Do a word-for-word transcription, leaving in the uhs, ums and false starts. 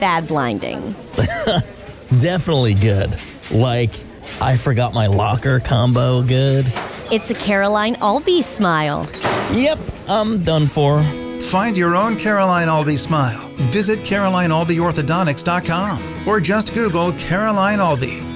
bad blinding. Definitely good. Like, I forgot my locker combo good. It's a Caroline Albee smile. Yep, I'm done for. Find your own Caroline Albee smile. Visit Caroline Albee Orthodontics dot com or just Google Caroline Albee.